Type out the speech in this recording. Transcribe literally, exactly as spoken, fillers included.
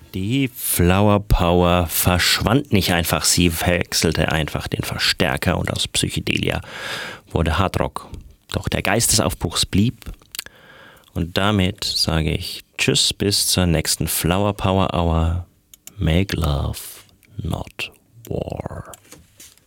Die Flower Power verschwand nicht einfach, sie wechselte einfach den Verstärker und aus Psychedelia wurde Hardrock. Doch der Geist des Aufbruchs blieb und damit sage ich Tschüss bis zur nächsten Flower Power Hour. Make love, not war.